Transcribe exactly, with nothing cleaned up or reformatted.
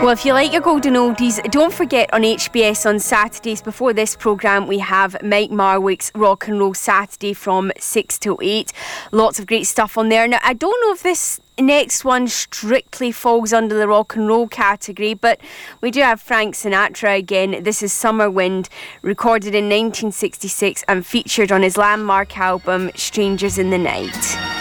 Well, if you like your golden oldies, don't forget on H B S on Saturdays before this programme we have Mike Marwick's Rock and Roll Saturday from six till eight. Lots of great stuff on there. Now, I don't know if this next one strictly falls under the rock and roll category, but we do have Frank Sinatra again. This is Summer Wind, recorded in nineteen sixty-six and featured on his landmark album Strangers in the Night.